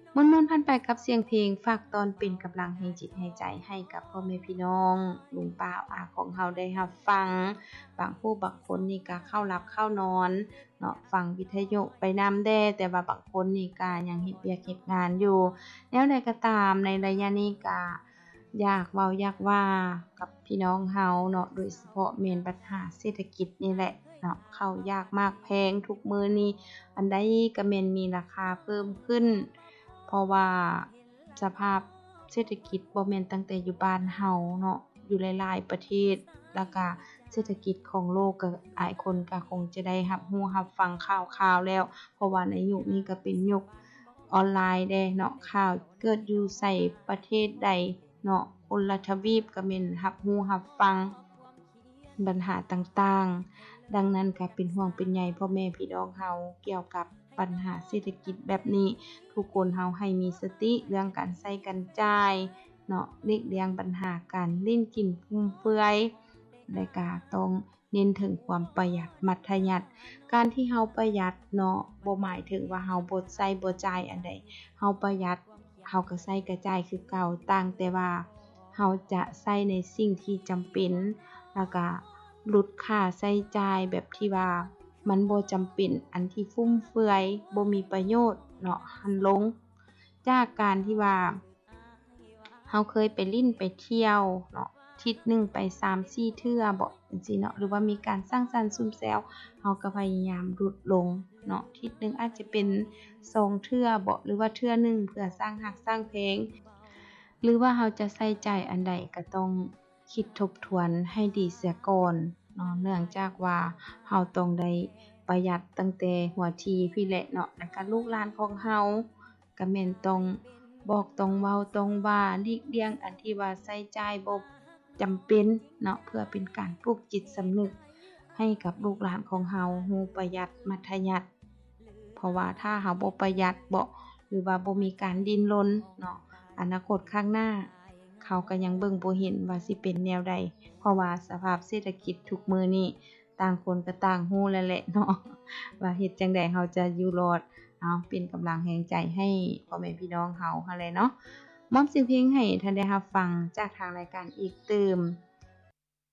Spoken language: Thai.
ม่วนๆผ่านไปกับเสียงเพลงฝากตอนเป็นกำลังแห่งจิตแห่งใจให้กับพ่อแม่พี่น้องลุงป้าอาของเฮาได้รับฟังบางผู้บางคนนี่ก็เข้าหลับเข้านอนเนาะฟังวิทยุไปนำแด่แต่ว่าบางคนนี่ก็ยังเฮ็ดเวียกเฮ็ดงานอยู่แนวใดก็ตามในระยะนี้ก็อยากเว้าอยากว่ากับพี่น้องเฮาเนาะโดยเฉพาะแม่นปัญหาเศรษฐกิจนี่แหละเนาะข้าวยากมากแพงทุกมื้อนี้อันใดก็แม่นมีราคาเพิ่มขึ้น เพราะว่าสภาพเศรษฐกิจบ่แม่นตั้งแต่อยู่บ้านเฮาเนาะอยู่หลายๆประเทศแล้วก็เศรษฐกิจของโลกก็หลายคนก็คงจะได้รับรู้รับฟังข่าวๆแล้วเพราะว่าในยุคนี้ก็เป็นยุคออนไลน์เด้เนาะข่าวเกิดอยู่ไสประเทศใดเนาะคนละทวีปก็แม่นรับรู้รับฟังปัญหาต่างๆดังนั้นก็เป็นห่วงเป็นใยพ่อแม่พี่น้องเฮาเกี่ยวกับปัญหาเศรษฐกิจแบบนี้ ทุกคนเฮาให้มีสติเรื่องการใช้การจ่ายเนาะหลีกเลี่ยงปัญหาการลิ้นกินฟุ่มเฟือยและก็ต้องเน้นถึงความประหยัดมัธยัสถ์การที่เฮาประหยัดเนาะบ่หมายถึงว่าเฮาบ่ใช้บ่จ่ายอันใดเฮาประหยัดเฮาก็ใช้ก็จ่ายคือเก่าต่างแต่ว่าเฮาจะใช้ในสิ่งที่จำเป็นแล้วก็ลดค่าใช้จ่ายแบบที่ว่า มันบ่จำเป็นอันที่ฟุ่มเฟือยบ่มีประโยชน์เนาะหั้นลงจากการที่ว่าเฮาเคยไปลิ้นไปเที่ยวเนาะอาทิตย์หนึ่งไป3-4เทื่อบ่จั่งซี้เนาะหรือว่ามีการสังสรรค์สุมแซวเฮาก็พยายามลดลงเนาะอาทิตย์หนึ่งอาจจะเป็น2เทื่อบ่หรือว่าเทื่อหนึ่งเพื่อสร้างรักสร้างแพงหรือว่าเฮาจะใส่ใจอันใดก็ต้องคิดทบทวนให้ดีเสียก่อนเนาะเนื่องจากว่าเฮาต้องได้ ประหยัดตั้งแต่หัวทีพี่แหละเนาะแล้วก็ลูกหลานของเฮาก็แม่นต้องบอกต้องเว้าต้องว่าหลีกเลี่ยงอันที่ว่าใช้จ่ายบ่จำเป็นเนาะเพื่อเป็นการปลูกจิตสำนึกให้กับลูกหลานของเฮารู้ประหยัดมัธยัสถ์เพราะว่าถ้าเฮาบ่ประหยัดบ่หรือว่าบ่มีการดิ้นรนเนาะอนาคตข้างหน้าเขาก็ยังเบิ่งบ่เห็นว่าสิเป็นแนวใดเพราะว่าสภาพเศรษฐกิจทุกมื้อนี้ ต่างคนก็ต่างรู้แล้วแหละเนาะว่าเฮ็ดจั่งใดเราจะอยู่รอดเอาเป็นกำลังแรงใจให้พ่อแม่พี่น้องเราหั้นแหละเนาะมอบเสียงเพลงให้ท่านได้รับฟังจากทางรายการอีกเติม